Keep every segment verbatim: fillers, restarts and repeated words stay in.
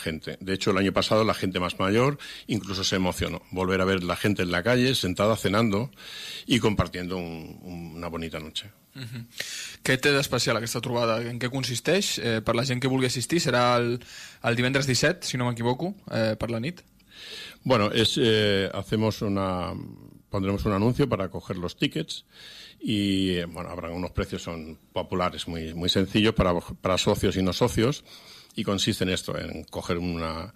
gente. De hecho, el año pasado la gente más mayor incluso se emocionó. Volver a ver la gente en la calle, sentada, cenando y compartiendo un, un, una bonita noche. Uh-huh. Què té d'especial aquesta trobada? En què consisteix? Eh, per la gent que vulgui assistir, serà el, el divendres disset, si no m'equivoco, eh, per la nit? Bueno, es, eh, hacemos una, pondremos un anuncio para coger los tickets y bueno, habrán unos precios son populares, muy, muy sencillos para, para socios y no socios, y consiste en esto, en coger una,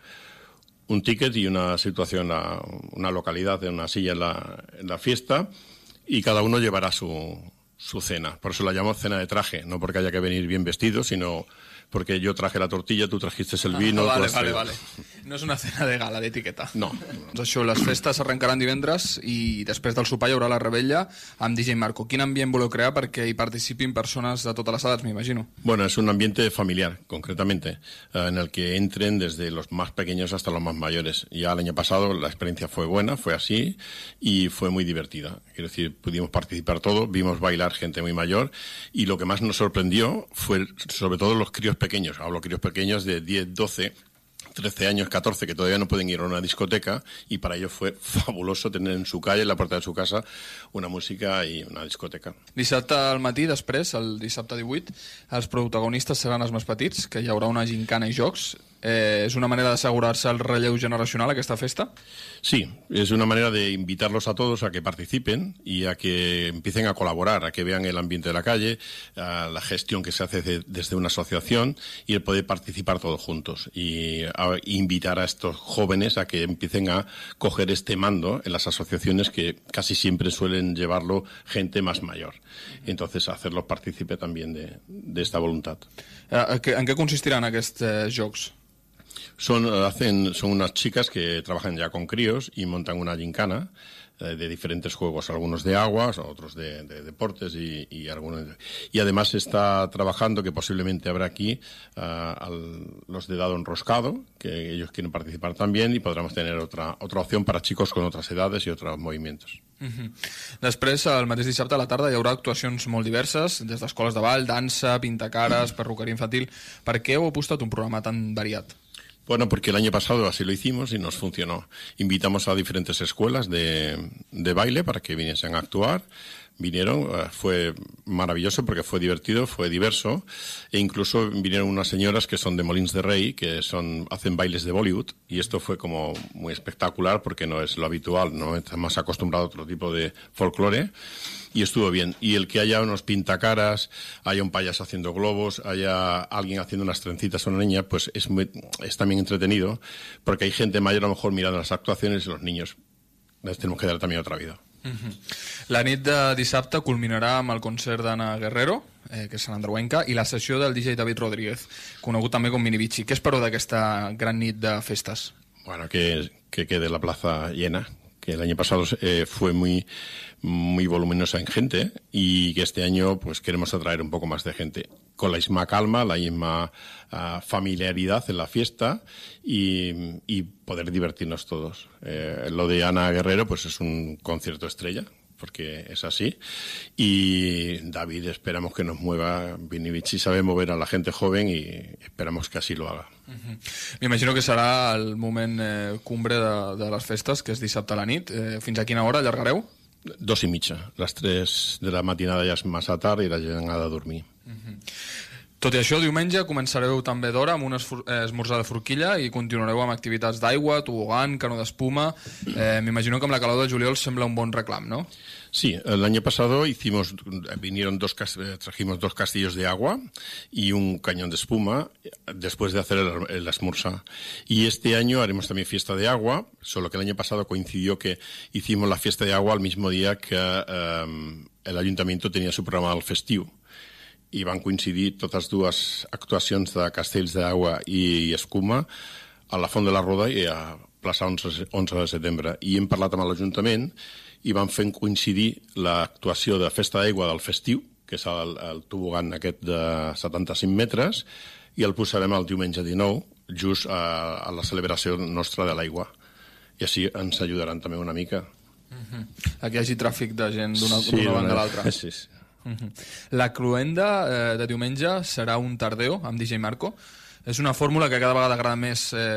un ticket y una situación, una, una localidad de una silla en la, en la fiesta, y cada uno llevará su, su cena. Por eso la llamamos cena de traje, no porque haya que venir bien vestido, sino porque yo traje la tortilla, tu trajiste el vino... Ah, vale, vale, vale. No és una cena de gala, d'etiqueta. No. Doncs això, les festes arrencaran divendres i després del sopar hi haurà la rebella amb D J Marco. Quin ambient voleu crear perquè hi participin persones de totes les edats, m'imagino? Bueno, es un ambiente familiar, concretamente, eh, en el que entren desde los más pequeños hasta los más mayores. Ya el año pasado la experiencia fue buena, fue así, y fue muy divertida. Quiero decir, pudimos participar todos, vimos bailar gente muy mayor, y lo que más nos sorprendió fue sobre todo los críos pequeños, hablo críos pequeños de diez, doce, trece años, catorce, que todavía no pueden ir a una discoteca, y para ellos fue fabuloso tener en su calle, en la puerta de su casa, una música i una discoteca. Dissabte al matí, després, el dissabte divuit, els protagonistes seran els més petits, que hi haurà una gincana i jocs. Eh, ¿Es una manera de asegurarse el relleu generacional a esta festa? Sí, es una manera de invitarlos a todos a que participen y a que empiecen a colaborar, a que vean el ambiente de la calle, a la gestión que se hace de, desde una asociación, y el poder participar todos juntos y a invitar a estos jóvenes a que empiecen a coger este mando en las asociaciones que casi siempre suelen llevarlo gente más mayor. Entonces, hacerlos partícipe también de, de esta voluntad. Eh, ¿En qué consistirán aquests eh, jocs? Son, hacen, son unas chicas que trabajan ya con críos y montan una gincana eh, de diferentes juegos, algunos de aguas, otros de, de deportes y, y algunos. Y además se está trabajando, que posiblemente habrá aquí, uh, al, los de dado enroscado, que ellos quieren participar también, y podremos tener otra, otra opción para chicos con otras edades y otros movimientos. Uh-huh. Després, el mateix dissabte a la tarda, hi haurà actuacions molt diverses, des d'escoles de ball, dansa, pintacares, perruqueria infantil. Per què heu apostat un programa tan variat? Bueno, porque el año pasado así lo hicimos y nos funcionó. Invitamos a diferentes escuelas de, de baile para que viniesen a actuar. Vinieron, fue maravilloso porque fue divertido, fue diverso, e incluso vinieron unas señoras que son de Molins de Rey, que son hacen bailes de Bollywood, y esto fue como muy espectacular porque no es lo habitual, no estamos más acostumbrado a otro tipo de folclore, y estuvo bien. Y el que haya unos pintacaras, haya un payaso haciendo globos, haya alguien haciendo unas trencitas a una niña, pues es, muy, es también entretenido, porque hay gente mayor a lo mejor mirando las actuaciones, y los niños les tenemos que dar también otra vida. Uh-huh. La nit de dissabte culminarà amb el concert d'Anna Guerrero, eh, que és Sant Andreuenca, i la sessió del D J David Rodríguez, conegut també com Mini Bichi. Què espereu d'aquesta gran nit de festes? Bueno, que, que quede la plaza llena, que el año pasado eh, fue muy, muy voluminosa en gente, y que este año pues queremos atraer un poco más de gente, con la misma calma, la misma uh, familiaridad en la fiesta, y, y poder divertirnos todos. Eh, lo de Ana Guerrero pues es un concierto estrella, porque es así, y David esperamos que nos mueva. Vini Vici sabe mover a la gente joven y esperamos que así lo haga. Uh-huh. M'imagino que serà el moment eh, cumbre de, de les festes, que és dissabte a la nit. Eh, fins a quina hora allargareu? Dos y mitja. Las tres de la matinada ja és massa tard i la gent ha de dormir. Uh-huh. Tot i això, diumenge començareu també d'hora amb un esmorzar de forquilla i continuareu amb activitats d'aigua, tobogan, cano d'espuma. Eh, M'imagino que amb la calor de juliol sembla un bon reclam, ¿no? Sí, el año pasado hicimos, vinieron dos, trajimos dos castillos de agua y un cañón de espuma después de hacer el, el esmorzar. Y este año haremos también fiesta de agua, solo que el año pasado coincidió que hicimos la fiesta de agua al mismo día que um, el ayuntamiento tenía su programa del festiu. I van coincidir totes dues actuacions de castells d'aigua i escuma a la Font de la Roda i a plaça onze de setembre. I hem parlat amb l'Ajuntament i van fer coincidir l'actuació de festa d'aigua del festiu, que és el, el tobogan aquest de setanta-cinc metres, i el posarem el diumenge dinou, just a, a la celebració nostra de l'aigua. I així ens ajudaran també una mica. Uh-huh. Aquí hi hagi tràfic de gent d'una sí, banda a l'altra. Sí, sí. Uh-huh. La cloenda eh, de diumenge serà un tardeo amb D J Marco. És una fórmula que cada vegada agrada més eh,